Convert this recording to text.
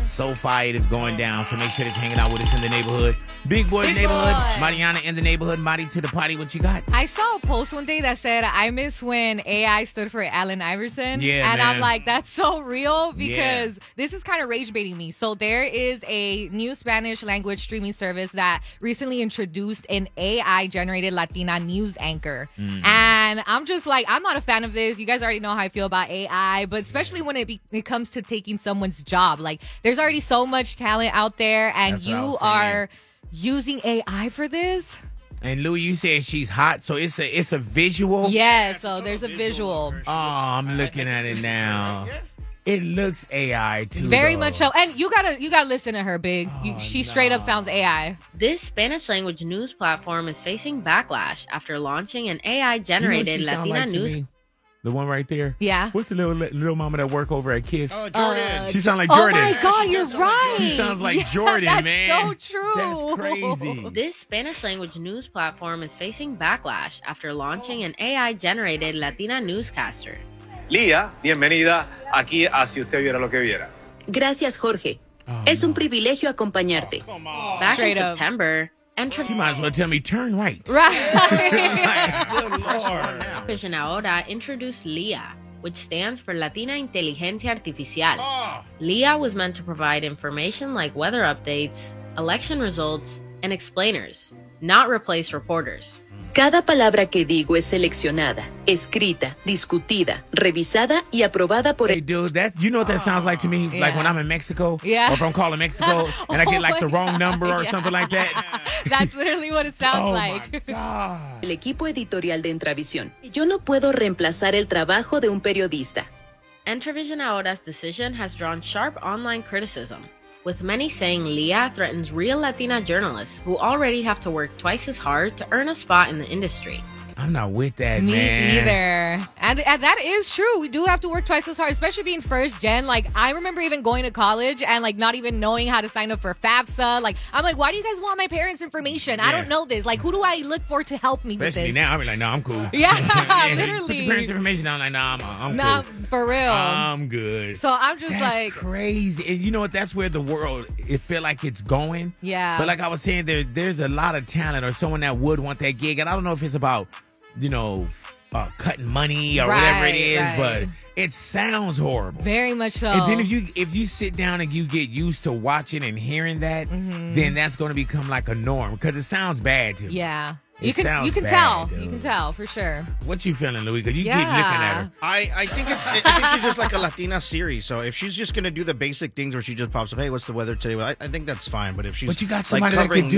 SoFi, it is going down. So make sure that you're hanging out with us in the neighborhood. Big boy neighborhood. Mariana in the neighborhood. Mari to the potty. What you got? I saw a post one day that said, I miss when AI stood for Allen Iverson. Yeah, and man. I'm like, that's so real because this is kind of rage baiting me. So there is a new Spanish language streaming service that recently introduced an AI generated Latina news anchor. And I'm just like, I'm not a fan of this. You guys already know how I feel about AI, but especially when it comes to taking someone's job. Like, there's already so much talent out there, and That's what I you was saying. are using AI for this. And Louis, you said she's hot, so it's a visual. Yeah, so there's a visual. Oh, I'm looking at it now. It looks AI too. Very though. much so. And you gotta listen to her, Big. She straight up sounds AI. This Spanish language news platform is facing backlash after launching an AI-generated You know what she sound Latina like to news. me? The one right there. Yeah. What's the little mama that work over at Kiss? Oh, Jordan. She sounds like Oh Jordan. my God, you're right. She sounds like Jordan, that's man. so true. That's crazy. This Spanish language news platform is facing backlash after launching an AI-generated Latina newscaster. Lía, bienvenida aquí a Si Usted Viera Lo Que Viera. Gracias, Jorge. Es un privilegio acompañarte. Back Straight in up. September, She might as well tell me turn right. Right. Good Lord. Entravision Ahora introduced LIA, which stands for Latina Inteligencia Artificial. LIA was meant to provide information like weather updates, election results, and explainers, not replace reporters. Cada palabra que digo es seleccionada, escrita, discutida, revisada y aprobada por Hey, el... dude, you know what that sounds like to me? Like when I'm in Mexico, Yeah. or if I'm calling Mexico, and I get like the wrong number or Yeah. something like that. That's literally what it sounds Oh like. my God. el equipo editorial de Entravisión. Yo no puedo reemplazar el trabajo de un periodista. Entravision Ahora's decision has drawn sharp online criticism, with many saying LIA threatens real Latina journalists who already have to work twice as hard to earn a spot in the industry. I'm not with that, Me man. either. And that is true. We do have to work twice as hard, especially being first gen. Like, I remember even going to college and like not even knowing how to sign up for FAFSA. Like, I'm like, why do you guys want my parents' information? I Yeah. don't know this. Like, who do I look for to help me with Especially this? now, I'm like, no, I'm cool. Yeah, Put literally. your parents' information down. Like, nah, I'm Nah, cool. for real. I'm good. So I'm just That's like, crazy. And you know what? That's where the world, it feel like it's going. yeah. But like I was saying, there's a lot of talent or someone that would want that gig. And I don't know if it's about, cutting money or whatever it Right, is, right. but it sounds horrible. Very much so. And then if you sit down and you get used to watching and hearing that, then that's going to become like a norm because it sounds bad to me. yeah. It You sounds can bad, tell. dude. You can tell for sure. What you feeling, Louis? Because you keep looking at her. I think she's just like a Latina series. So if she's just gonna do the basic things where she just pops up, hey, what's the weather today? Well, I think that's fine. But if she's But you got like, somebody that covering could do